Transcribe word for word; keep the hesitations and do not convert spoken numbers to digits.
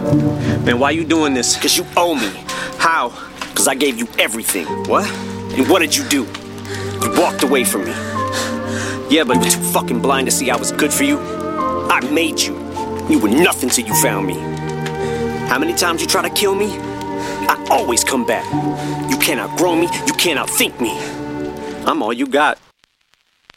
Man, why you doing this? Cause you owe me. How? Cause I gave you everything. What? And what did you do? You walked away from me. Yeah, but You were too fucking blind to see I was good for you. I made you. You were nothing till you found me. How many times you try to kill me? I always come back. You can't outgrow me. You can't outthink me. I'm all you got.